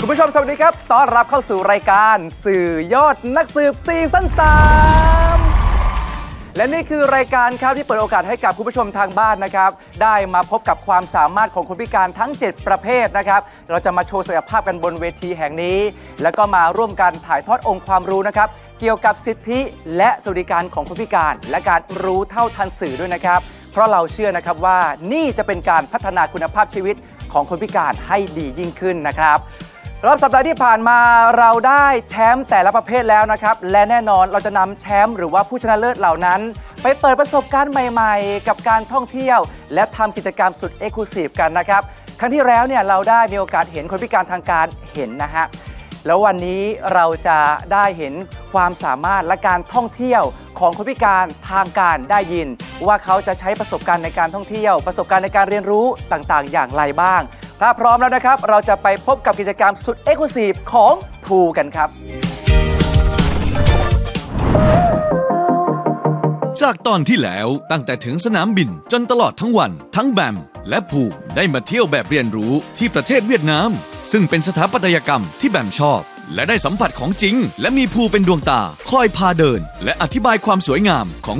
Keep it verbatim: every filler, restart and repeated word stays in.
คุณผู้ชมสวัสดีครับต้อนรับเข้าสู่รายการสื่อยอดนักสืบซีซั่นสามและนี่คือรายการครับที่เปิดโอกาสให้กับคุณผู้ชมทางบ้านนะครับได้มาพบกับความสามารถของคนพิการทั้งเจ็ดประเภทนะครับเราจะมาโชว์ศักยภาพกันบนเวทีแห่งนี้แล้วก็มาร่วมกันถ่ายทอดองค์ความรู้นะครับเกี่ยวกับสิทธิและสวัสดิการของคนพิการและการรู้เท่าทันสื่อด้วยนะครับเพราะเราเชื่อนะครับว่านี่จะเป็นการพัฒนาคุณภาพชีวิตของคนพิการให้ดียิ่งขึ้นนะครับรอบสัปดาห์ที่ผ่านมาเราได้แชมป์แต่ละประเภทแล้วนะครับและแน่นอนเราจะนำแชมป์หรือว่าผู้ชนะเลิศเหล่านั้นไปเปิดประสบการณ์ใหม่ๆกับการท่องเที่ยวและทำกิจกรรมสุดเอ็กซ์คลูซีฟกันนะครับครั้งที่แล้วเนี่ยเราได้มีโอกาสเห็นคนพิการทางการเห็นนะฮะแล้ววันนี้เราจะได้เห็นความสามารถและการท่องเที่ยวของคนพิการทางการได้ยินว่าเขาจะใช้ประสบการณ์ในการท่องเที่ยวประสบการณ์ในการเรียนรู้ต่างๆอย่างไรบ้างถ้าพร้อมแล้วนะครับเราจะไปพบกับกิจกรรมสุดเอ็กซ์คลูซีฟของภูกันครับจากตอนที่แล้วตั้งแต่ถึงสนามบินจนตลอดทั้งวันทั้งแบมและภูได้มาเที่ยวแบบเรียนรู้ที่ประเทศเวียดนามซึ่งเป็นสถาปัตยกรรมที่แบมชอบและได้สัมผัสของจริงและมีภูเป็นดวงตาคอยพาเดินและอธิบายความสวยงามของ